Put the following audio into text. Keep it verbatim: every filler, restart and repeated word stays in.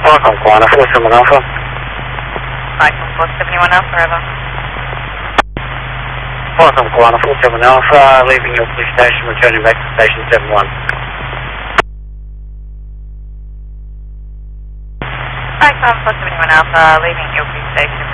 Falcon Quanta, four seven one Alpha. Falcon four seven one Alpha, over. Falcon Quanta, four seven Alpha, leaving your police station, returning back to station seven one. Falcon four seven one Alpha, leaving your police station.